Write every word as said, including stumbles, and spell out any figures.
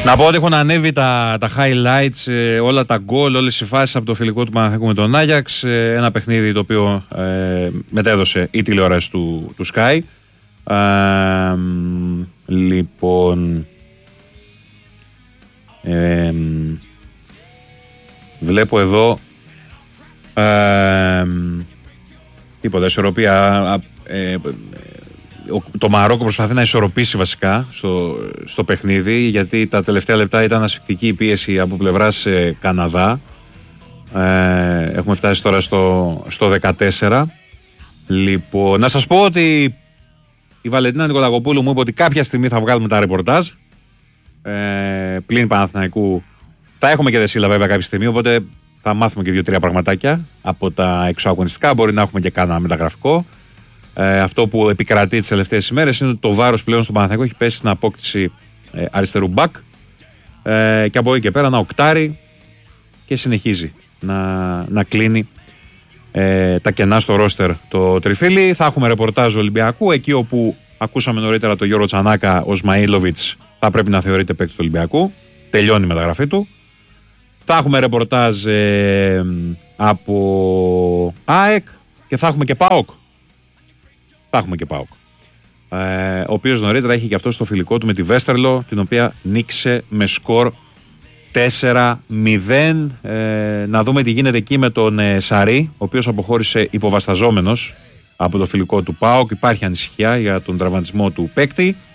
Να πω ότι έχουν ανέβει τα, τα highlights, ε, όλα τα γκολ, όλες οι φάσεις από το φιλικό του Παναθηναϊκού με τον Άγιαξ. Ε, ένα παιχνίδι το οποίο ε, μετέδωσε η τηλεόραση του, του Sky. Ε, λοιπόν, ε, βλέπω εδώ ε, τίποτα, ισορροπία. Ε, το Μαρόκο προσπαθεί να ισορροπήσει βασικά στο, στο παιχνίδι, γιατί τα τελευταία λεπτά ήταν ασφυκτική η πίεση από πλευράς ε, Καναδά. Ε, έχουμε φτάσει τώρα στο, στο δεκατέσσερα. Λοιπόν, να σας πω ότι η Βαλεντίνα Νικολακοπούλου μου είπε ότι κάποια στιγμή θα βγάλουμε τα ρεπορτάζ. Ε, πλην Παναθηναϊκού θα έχουμε και δεσίλα βέβαια κάποια στιγμή, οπότε θα μάθουμε και δύο-τρία πραγματάκια από τα εξωαγωνιστικά. Μπορεί να έχουμε και κάνα μεταγραφικό. Ε, αυτό που επικρατεί τις τελευταίες ημέρες είναι ότι το βάρος πλέον στον Παναθηναϊκό έχει πέσει στην απόκτηση ε, αριστερού μπακ, ε, και από εκεί και πέρα να οκτάρει και συνεχίζει να, να κλείνει ε, τα κενά στο ρόστερ το τριφύλι. Θα έχουμε ρεπορτάζ Ολυμπιακού, εκεί όπου ακούσαμε νωρίτερα τον Γιώργο Τσανάκα, ο Σμαΐλοβιτς θα πρέπει να θεωρείται παίκτης του Ολυμπιακού, τελειώνει η μεταγραφή του. Θα έχουμε ρεπορτάζ ε, από ΑΕΚ και θα έχουμε και ΠΑΟΚ. Θα έχουμε και ΠΑΟΚ. Ε, ο οποίος νωρίτερα είχε και αυτό στο φιλικό του με τη Βέστερλο, την οποία νίκησε με σκορ τέσσερα μηδέν. Ε, να δούμε τι γίνεται εκεί με τον ε, Σαρή, ο οποίος αποχώρησε υποβασταζόμενος από το φιλικό του ΠΑΟΚ. Υπάρχει ανησυχία για τον τραυματισμό του παίκτη.